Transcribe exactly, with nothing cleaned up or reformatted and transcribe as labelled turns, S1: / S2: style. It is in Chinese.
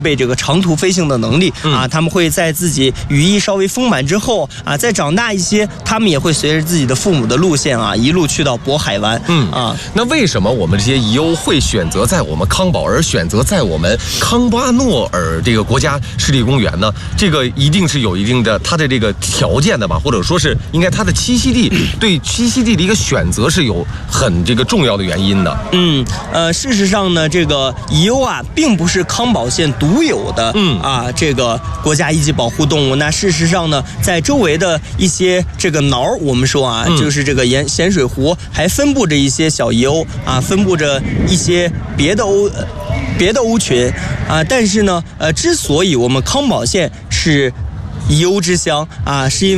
S1: 备这个长途飞行的能力、
S2: 嗯、
S1: 啊，他们会在自己羽翼稍微丰满之后啊，再长大一些，他们也会随着自己的父母的路线啊，一路去到渤海湾。
S2: 嗯
S1: 啊，
S2: 那为什么我们这些遗鸥会选择在我们康保，而选择在我们康巴诺尔这个国家湿地公园呢？这个一定是有一定的它的这个条件的吧，或者说是应该它的栖息地对栖息地的一个选择是有很这个重要的原因的。
S1: 嗯，呃，事实上呢，这个遗鸥啊，并不是康保县独有的，
S2: 嗯
S1: 啊，这个国家一级保护动物。那事实上呢，在周围的一些这个挠，我们说啊，嗯、就是这个盐咸水湖还分布着一些小遗鸥啊，分布着一些别的鸥。别的鸥群啊，但是呢，呃，之所以我们康保县是遗鸥之乡啊，是因为